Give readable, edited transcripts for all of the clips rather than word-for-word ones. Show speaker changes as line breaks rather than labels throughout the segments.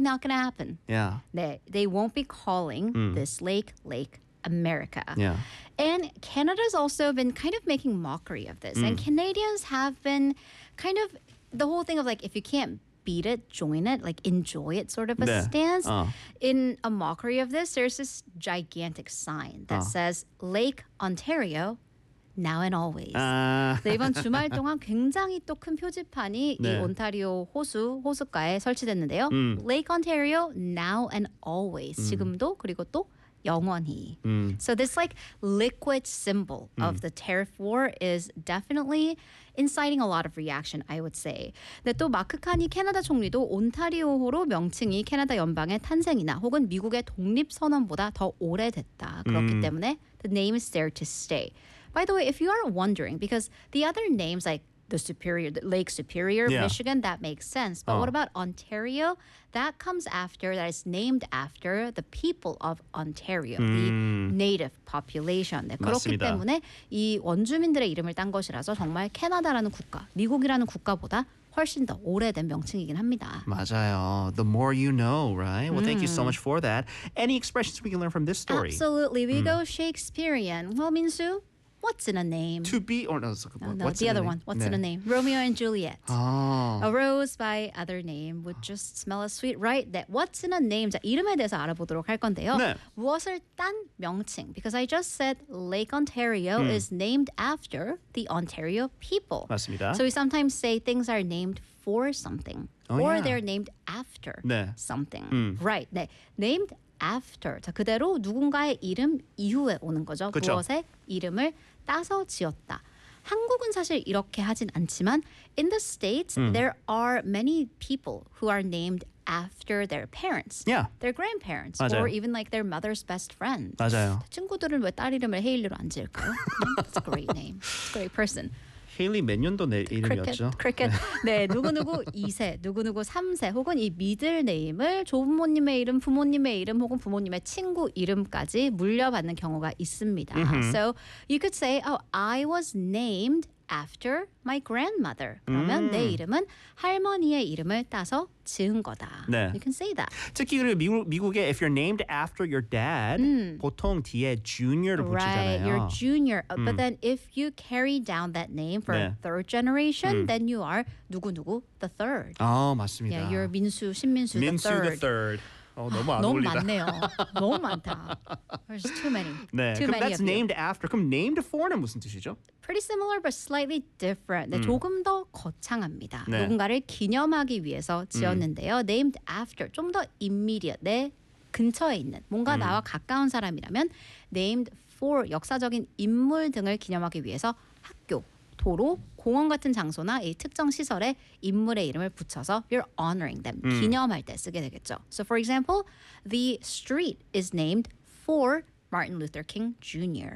not going to happen.
Yeah.
They won't be calling this lake Lake America.
Yeah.
And Canada's also been kind of making mockery of this. And Canadians have been kind of the whole thing of like, if you can't beat it, join it, like enjoy it sort of a
네.
stance. In a mockery of this, there's this gigantic sign that says Lake Ontario now and always. 네, 이번 주말 동안 굉장히 또 큰 표지판이
네.
이 온타리오 호숫가에 설치됐는데요. Lake Ontario now and always. 지금도 그리고 또 영원히. So this like liquid symbol of the tariff war is definitely inciting a lot of reaction, I would say. 근데 또 마크 카니 캐나다 총리도 온타리오호로 명칭이 캐나다 연방의 탄생이나 혹은 미국의 독립 선언보다 더 오래됐다. 그렇기 때문에 the name is there to stay. By the way, if you are wondering, because the other names like the Lake Superior,
Yeah.
Michigan, that makes sense. But what about Ontario? That comes after, that is named after the people of Ontario, the native population. 네, 그렇기
맞습니다.
때문에 이 원주민들의 이름을 딴 것이라서 정말 캐나다라는 국가, 미국이라는 국가보다 훨씬 더 오래된 명칭이긴 합니다.
맞아요. The more you know, right? Well, thank you so much for that. Any expressions we can learn from this story?
Absolutely. We go Shakespearean. Well, Minsu, what's in a name?
To be or no,
No,
what's
the
in
other
a
one.
name?
What's
네.
in a name? Romeo and Juliet.
아.
A rose by other name would just smell as sweet, right? That what's in a name? 자, 이름에 대해서 알아보도록 할 건데요.
네.
무엇을 딴 명칭? Because I just said Lake Ontario is named after the Ontario people.
맞습니다.
So we sometimes say things are named for something,
Oh,
or
yeah.
they're named after
네.
something. Right? 네. Named after. 자, 그대로 누군가의 이름 이후에 오는 거죠.
그쵸.
무엇의 이름을 따서 지었다. 한국은 사실 이렇게 하진 않지만 in the States there are many people who are named after their parents,
Yeah.
their grandparents,
맞아요.
or even like their mother's best friend.
맞아요.
친구들은 왜 딸 이름을 헤일리로 안 지을까요? That's a great name. It's a great person.
헤일리 몇 년도 내 이름이었죠?
크리켓. 네, 누구누구 2세, 누구누구 3세 혹은 이 미들 네임을 조부모님의 이름, 부모님의 이름 혹은 부모님의 친구 이름까지 물려받는 경우가 있습니다. So you could say, oh, I was named after my grandmother. 그러면 내 이름은 할머니의 이름을 따서 지은 거다.
네.
You can say that.
특히 그리고 미국에 if you're named after your dad, 보통 뒤에 junior를
Right,
붙이잖아요.
you're junior. But then if you carry down that name for
네.
third generation, then you are 누구누구 the third.
아, 맞습니다.
Yeah, you're 민수, 신민수
민수
the third.
the third. 너무 안
너무
어울리다.
많네요. 너무 많다. There's too many.
네,
Too
그럼
many
that's
of you.
named after. 그럼 named for는 무슨 뜻이죠?
Pretty similar but slightly different. 네, 조금 더 거창합니다.
네.
누군가를 기념하기 위해서 지었는데요. Named after. 좀 더 immediate. 내 근처에 있는 뭔가 나와 가까운 사람이라면 named for 역사적인 인물 등을 기념하기 위해서 학교, 도로, 공원 같은 장소나 이 특정 시설에 인물의 이름을 붙여서 you're honoring them. 기념할 때 쓰게 되겠죠. So for example, the street is named for Martin Luther King Jr.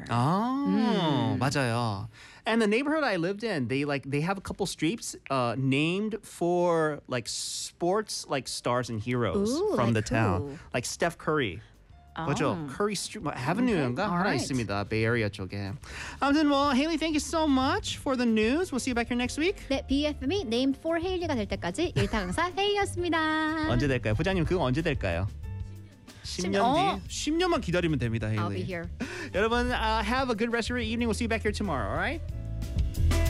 아, 맞아요. And the neighborhood I lived in, they have a couple streets named for like sports like stars and heroes
Ooh,
from
like
the town.
who?
Like Steph Curry. 그죠? Curry Street Avenue인가 하나
alright.
있습니다. Bay Area 쪽에. 아무튼 뭐 Haley, thank you so much for the news. We'll see you back here next week.
네, BFM이 named for 헤일리가 될 때까지 일타 강사 헤이였습니다.
언제 될까요? 부장님 그거 언제 될까요? 10년 뒤? 10년만 기다리면 됩니다, Haley.
I'll be here.
여러분, have a good rest of your evening. We'll see you back here tomorrow, all right?